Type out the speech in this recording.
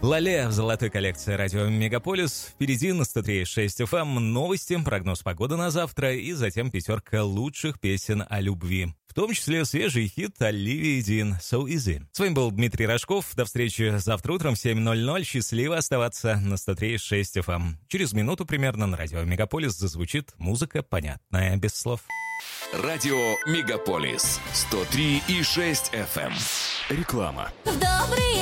Лале в золотой коллекции радио «Мегаполис». Впереди на 103.6 FM новости, прогноз погоды на завтра и затем пятерка лучших песен о любви. В том числе свежий хит Оливии Дин «So Easy». С вами был Дмитрий Рожков. До встречи завтра утром в 7:00. Счастливо оставаться на 103.6 FM. Через минуту примерно на радио «Мегаполис» зазвучит музыка, понятная без слов. Радио «Мегаполис» 103,6 FM. Реклама. Добрый